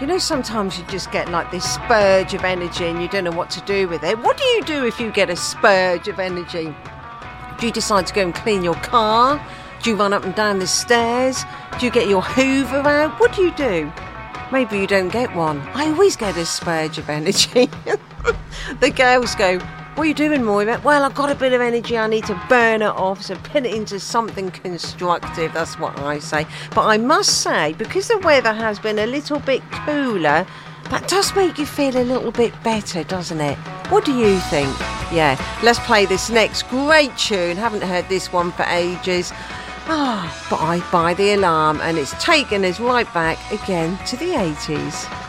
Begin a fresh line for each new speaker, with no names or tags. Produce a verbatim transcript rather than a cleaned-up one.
know, sometimes you just get like this spurge of energy and you don't know what to do with it. What do you do if you get a spurge of energy? Do you decide to go and clean your car? Do you run up and down the stairs? Do you get your Hoover out? What do you do? Maybe you don't get one. I always get a spurge of energy. The girls go, what are you doing, Moira? Well, I've got a bit of energy. I need to burn it off, so put it into something constructive. That's what I say. But I must say, because the weather has been a little bit cooler, that does make you feel a little bit better, doesn't it? What do you think? Yeah, let's play this next great tune. Haven't heard this one for ages. Ah, but I Buy the Alarm, and it's taken us right back again to the eighties.